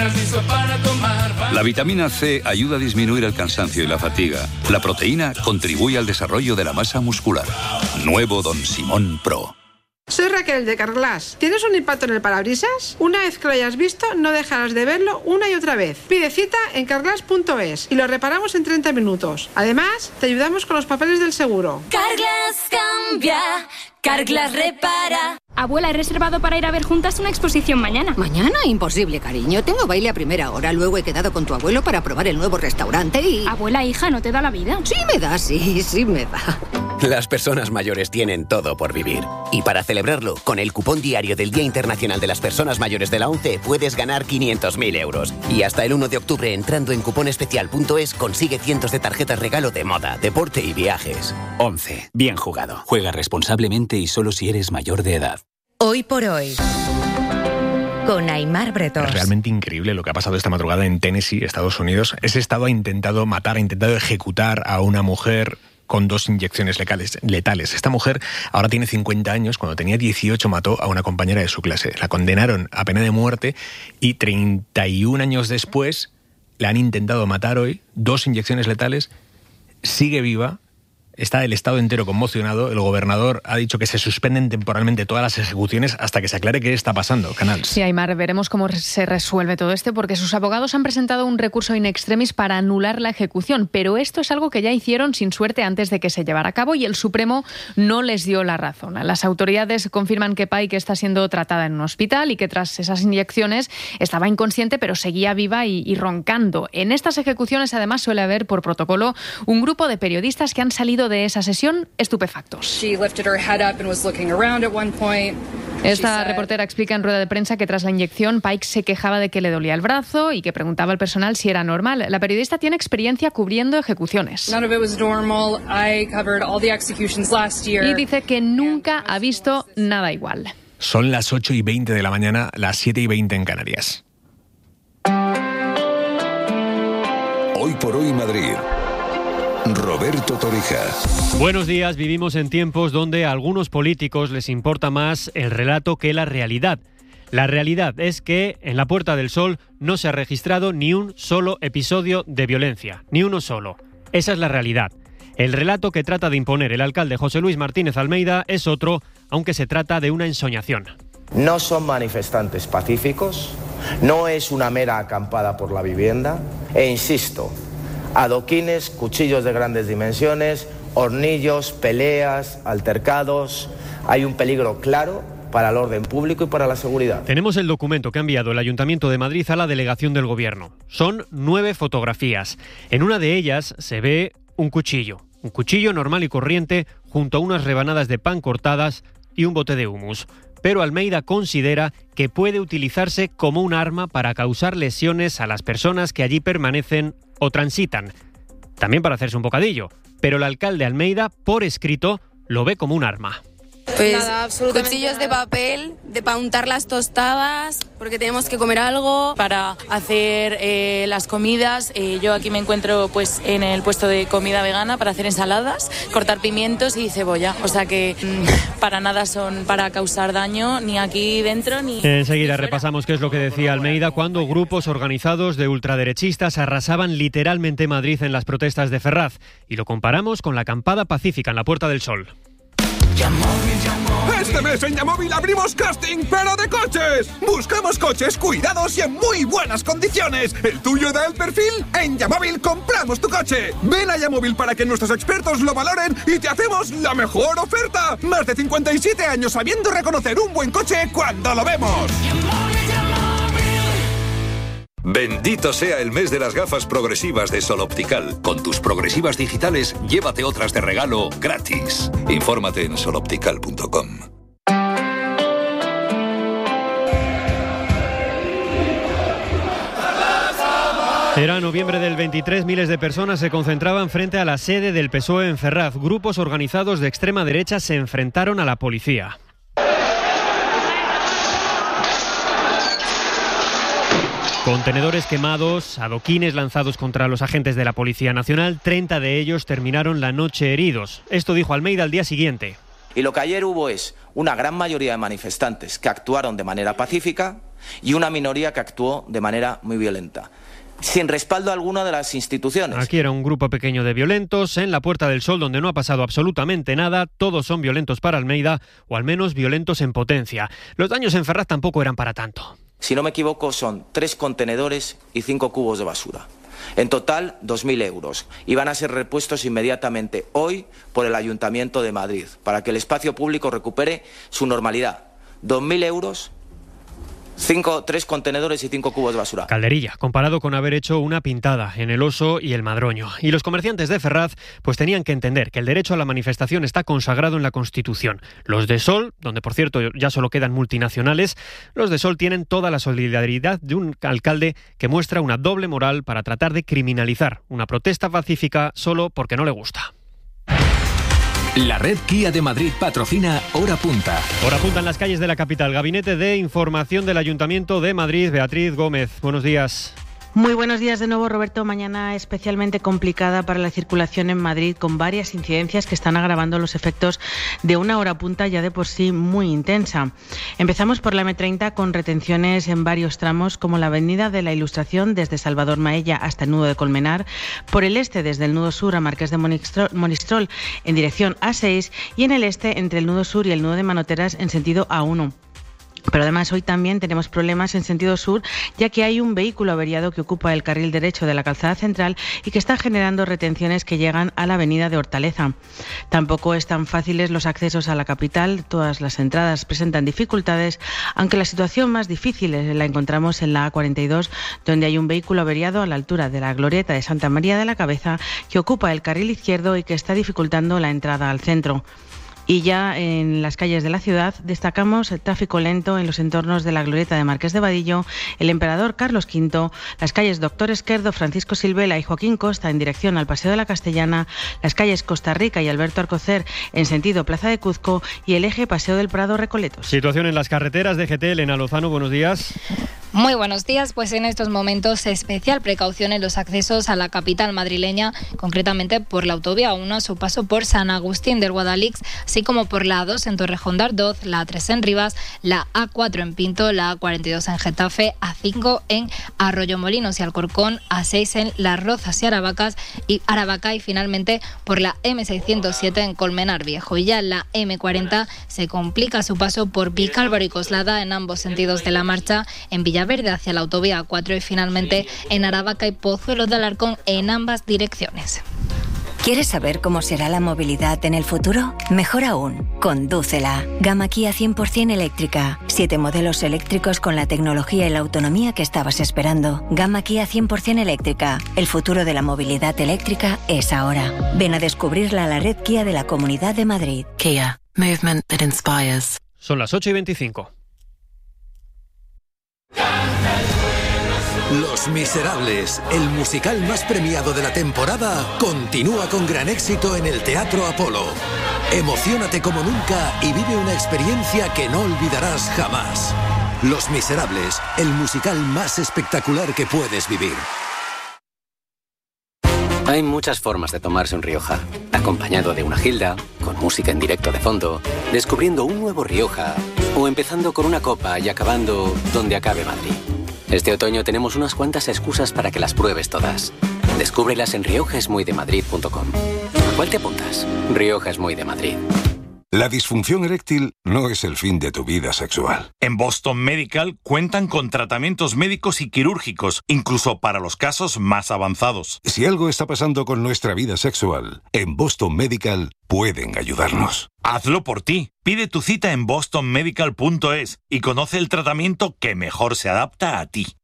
La vitamina C ayuda a disminuir el cansancio y la fatiga. La proteína contribuye al desarrollo de la masa muscular. Nuevo Don Simón Pro. Soy Raquel de Carglass. ¿Tienes un impacto en el parabrisas? Una vez que lo hayas visto, no dejarás de verlo una y otra vez. Pide cita en carglass.es y lo reparamos en 30 minutos. Además, te ayudamos con los papeles del seguro. Carglass cambia, Carglass repara. Abuela, he reservado para ir a ver juntas una exposición mañana. ¿Mañana? Imposible, cariño. Tengo baile a primera hora. Luego he quedado con tu abuelo para probar el nuevo restaurante y... Abuela, hija, ¿no te da la vida? Sí me da, sí me da. Las personas mayores tienen todo por vivir. Y para celebrarlo, con el cupón diario del Día Internacional de las Personas Mayores de la ONCE puedes ganar 500.000 euros. Y hasta el 1 de octubre, entrando en cuponespecial.es, consigue cientos de tarjetas regalo de moda, deporte y viajes. ONCE. Bien jugado. Juega responsablemente y solo si eres mayor de edad. Hoy por hoy, con Aimar Bretós. Es realmente increíble lo que ha pasado esta madrugada en Tennessee, Estados Unidos. Ese estado ha intentado ejecutar a una mujer con 2 inyecciones letales. Esta mujer ahora tiene 50 años. Cuando tenía 18 mató a una compañera de su clase. La condenaron a pena de muerte y 31 años después la han intentado matar hoy. 2 inyecciones letales. Sigue viva. Está el Estado entero conmocionado. El gobernador ha dicho que se suspenden temporalmente todas las ejecuciones hasta que se aclare qué está pasando. Canals. Sí, Aimar, veremos cómo se resuelve todo esto, porque sus abogados han presentado un recurso in extremis para anular la ejecución, pero esto es algo que ya hicieron sin suerte antes de que se llevara a cabo y el Supremo no les dio la razón. Las autoridades confirman que Pike está siendo tratada en un hospital y que tras esas inyecciones estaba inconsciente, pero seguía viva y roncando. En estas ejecuciones, además, suele haber por protocolo un grupo de periodistas que han salido de esa sesión estupefactos. Esta reportera explica en rueda de prensa que tras la inyección Pike se quejaba de que le dolía el brazo y que preguntaba al personal si era normal. La periodista tiene experiencia cubriendo ejecuciones. Y dice que nunca ha visto nada igual. Son las 8:20 de la mañana, las 7:20 en Canarias. Hoy por hoy Madrid. Roberto Torija. Buenos días. Vivimos en tiempos donde a algunos políticos les importa más el relato que la realidad. La realidad es que en la Puerta del Sol no se ha registrado ni un solo episodio de violencia, ni uno solo. Esa es la realidad. El relato que trata de imponer el alcalde José Luis Martínez Almeida es otro, aunque se trata de una ensoñación. No son manifestantes pacíficos, no es una mera acampada por la vivienda, e insisto, adoquines, cuchillos de grandes dimensiones, hornillos, peleas, altercados. Hay un peligro claro para el orden público y para la seguridad. Tenemos el documento que ha enviado el Ayuntamiento de Madrid a la delegación del Gobierno. Son 9 fotografías. En una de ellas se ve un cuchillo normal y corriente junto a unas rebanadas de pan cortadas y un bote de hummus. Pero Almeida considera que puede utilizarse como un arma para causar lesiones a las personas que allí permanecen o transitan, también para hacerse un bocadillo, pero el alcalde Almeida, por escrito, lo ve como un arma. Pues nada, cuchillos de papel, para untar las tostadas, porque tenemos que comer algo, para hacer las comidas. Yo aquí me encuentro pues en el puesto de comida vegana para hacer ensaladas, cortar pimientos y cebolla. O sea que para nada son para causar daño, ni aquí dentro ni... Enseguida repasamos qué es lo que decía Almeida cuando grupos organizados de ultraderechistas arrasaban literalmente Madrid en las protestas de Ferraz. Y lo comparamos con la acampada pacífica en la Puerta del Sol. Este mes en Yamóvil abrimos casting, pero de coches. Buscamos coches cuidados y en muy buenas condiciones. ¿El tuyo da el perfil? En Yamóvil compramos tu coche. Ven a Yamóvil para que nuestros expertos lo valoren y te hacemos la mejor oferta. Más de 57 años sabiendo reconocer un buen coche cuando lo vemos. Bendito sea el mes de las gafas progresivas de Sol Optical. Con tus progresivas digitales, llévate otras de regalo gratis. Infórmate en soloptical.com. Era noviembre del 23, miles de personas se concentraban frente a la sede del PSOE en Ferraz. Grupos organizados de extrema derecha se enfrentaron a la policía. Contenedores quemados, adoquines lanzados contra los agentes de la Policía Nacional, 30 de ellos terminaron la noche heridos. Esto dijo Almeida al día siguiente. Y lo que ayer hubo es una gran mayoría de manifestantes que actuaron de manera pacífica y una minoría que actuó de manera muy violenta, sin respaldo alguno de las instituciones. Aquí era un grupo pequeño de violentos en la Puerta del Sol, donde no ha pasado absolutamente nada. Todos son violentos para Almeida, o al menos violentos en potencia. Los daños en Ferraz tampoco eran para tanto. Si no me equivoco, son 3 contenedores y 5 cubos de basura. En total, 2.000 euros. Y van a ser repuestos inmediatamente hoy por el Ayuntamiento de Madrid, para que el espacio público recupere su normalidad. 2.000 euros... 3 contenedores y 5 cubos de basura. Calderilla, comparado con haber hecho una pintada en el Oso y el Madroño. Y los comerciantes de Ferraz pues tenían que entender que el derecho a la manifestación está consagrado en la Constitución. Los de Sol, donde por cierto ya solo quedan multinacionales, los de Sol tienen toda la solidaridad de un alcalde que muestra una doble moral para tratar de criminalizar una protesta pacífica solo porque no le gusta. La red Kia de Madrid patrocina Hora Punta. Hora Punta en las calles de la capital. Gabinete de Información del Ayuntamiento de Madrid. Beatriz Gómez, buenos días. Muy buenos días de nuevo, Roberto. Mañana especialmente complicada para la circulación en Madrid, con varias incidencias que están agravando los efectos de una hora punta ya de por sí muy intensa. Empezamos por la M30 con retenciones en varios tramos, como la Avenida de la Ilustración desde Salvador Maella hasta el nudo de Colmenar, por el este desde el nudo sur a Marqués de Monistrol en dirección A6 y en el este entre el nudo sur y el nudo de Manoteras en sentido A1. Pero además hoy también tenemos problemas en sentido sur, ya que hay un vehículo averiado que ocupa el carril derecho de la calzada central y que está generando retenciones que llegan a la avenida de Hortaleza. Tampoco están fáciles los accesos a la capital, todas las entradas presentan dificultades, aunque la situación más difícil la encontramos en la A42, donde hay un vehículo averiado a la altura de la glorieta de Santa María de la Cabeza que ocupa el carril izquierdo y que está dificultando la entrada al centro. Y ya en las calles de la ciudad destacamos el tráfico lento en los entornos de la glorieta de Marqués de Vadillo, el Emperador Carlos V, las calles Doctor Esquerdo, Francisco Silvela y Joaquín Costa en dirección al Paseo de la Castellana, las calles Costa Rica y Alberto Alcocer en sentido Plaza de Cuzco y el eje Paseo del Prado Recoletos. Situación en las carreteras de GT, Elena Lozano, buenos días. Muy buenos días, pues en estos momentos especial precaución en los accesos a la capital madrileña, concretamente por la autovía 1 a su paso por San Agustín del Guadalix, así como por la A2 en Torrejón de Ardoz, la A3 en Rivas, la A4 en Pinto, la A42 en Getafe, A5 en Arroyomolinos y Alcorcón, A6 en Las Rozas y Aravaca y finalmente por la M607 en Colmenar Viejo. Y ya en la M40 se complica su paso por Vicálvaro y Coslada en ambos sentidos de la marcha, en Villaverde hacia la autovía A4 y finalmente en Aravaca y Pozuelo de Alarcón en ambas direcciones. ¿Quieres saber cómo será la movilidad en el futuro? Mejor aún, condúcela. Gama Kia 100% eléctrica. 7 modelos eléctricos con la tecnología y la autonomía que estabas esperando. Gama Kia 100% eléctrica. El futuro de la movilidad eléctrica es ahora. Ven a descubrirla a la red Kia de la Comunidad de Madrid. Kia. Movement that inspires. Son las 8:25. Los Miserables, el musical más premiado de la temporada, continúa con gran éxito en el Teatro Apolo. Emociónate como nunca y vive una experiencia que no olvidarás jamás. Los Miserables, el musical más espectacular que puedes vivir. Hay muchas formas de tomarse un Rioja. Acompañado de una gilda, con música en directo de fondo, descubriendo un nuevo Rioja, o empezando con una copa y acabando donde acabe Madrid. Este otoño tenemos unas cuantas excusas para que las pruebes todas. Descúbrelas en riojaesmuydemadrid.com. ¿A cuál te apuntas? Rioja es muy de Madrid. La disfunción eréctil no es el fin de tu vida sexual. En Boston Medical cuentan con tratamientos médicos y quirúrgicos, incluso para los casos más avanzados. Si algo está pasando con nuestra vida sexual, en Boston Medical pueden ayudarnos. Hazlo por ti. Pide tu cita en bostonmedical.es y conoce el tratamiento que mejor se adapta a ti.